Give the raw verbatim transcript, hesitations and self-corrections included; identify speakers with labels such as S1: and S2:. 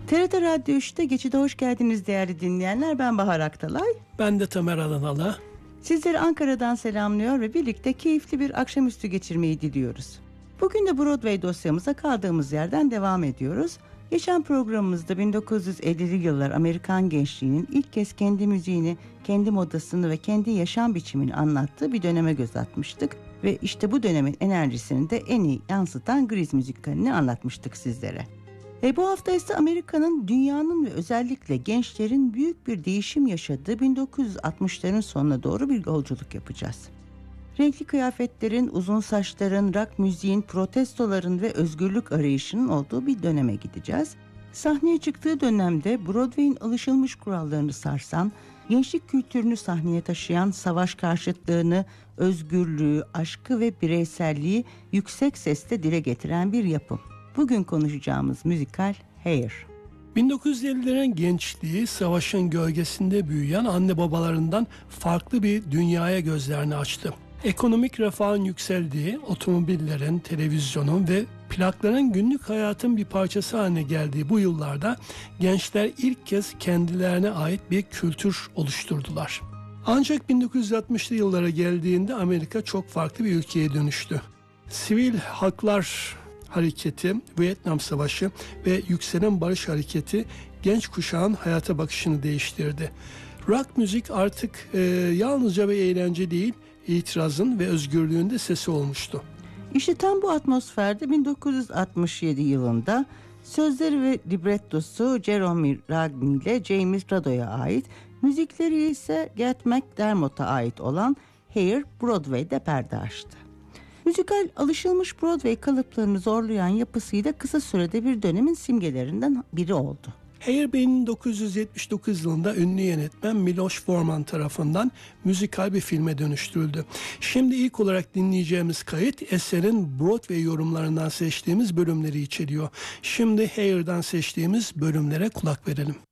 S1: T R T Radyo üçte Geçide hoş geldiniz değerli dinleyenler. Ben Bahar Aktalay.
S2: Ben de Tamer Adanalı.
S1: Sizleri Ankara'dan selamlıyor ve birlikte keyifli bir akşamüstü geçirmeyi diliyoruz. Bugün de Broadway dosyamıza kaldığımız yerden devam ediyoruz. Geçen programımızda bin dokuz yüz ellili yıllar Amerikan gençliğinin ilk kez kendi müziğini, kendi modasını ve kendi yaşam biçimini anlattığı bir döneme göz atmıştık. Ve işte bu dönemin enerjisini de en iyi yansıtan Grease müzikalini anlatmıştık sizlere. E bu hafta ise Amerika'nın, dünyanın ve özellikle gençlerin büyük bir değişim yaşadığı bin dokuz yüz altmışların sonuna doğru bir yolculuk yapacağız. Renkli kıyafetlerin, uzun saçların, rock müziğin, protestoların ve özgürlük arayışının olduğu bir döneme gideceğiz. Sahneye çıktığı dönemde Broadway'in alışılmış kurallarını sarsan, gençlik kültürünü sahneye taşıyan, savaş karşıtlığını, özgürlüğü, aşkı ve bireyselliği yüksek sesle dile getiren bir yapım. Bugün konuşacağımız müzikal Hair.
S2: bin dokuz yüz ellilerin gençliği savaşın gölgesinde büyüyen anne babalarından farklı bir dünyaya gözlerini açtı. Ekonomik refahın yükseldiği, otomobillerin, televizyonun ve plakların günlük hayatın bir parçası haline geldiği bu yıllarda gençler ilk kez kendilerine ait bir kültür oluşturdular. Ancak bin dokuz yüz altmışlı yıllara geldiğinde Amerika çok farklı bir ülkeye dönüştü. Sivil haklar hareketi, Vietnam Savaşı ve yükselen barış hareketi genç kuşağın hayata bakışını değiştirdi. Rock müzik artık e, yalnızca bir eğlence değil, itirazın ve özgürlüğün de sesi olmuştu.
S1: İşte tam bu atmosferde bin dokuz yüz altmış yedi yılında sözleri ve librettosu Jerome Ragni ile James Rado'ya ait, müzikleri ise Get McDermott'a ait olan Hair, Broadway'de perde açtı. Müzikal alışılmış Broadway kalıplarını zorlayan yapısıyla kısa sürede bir dönemin simgelerinden biri oldu.
S2: Hair bin dokuz yüz yetmiş dokuz yılında ünlü yönetmen Miloš Forman tarafından müzikal bir filme dönüştürüldü. Şimdi ilk olarak dinleyeceğimiz kayıt eserin Broadway yorumlarından seçtiğimiz bölümleri içeriyor. Şimdi Hair'dan seçtiğimiz bölümlere kulak verelim.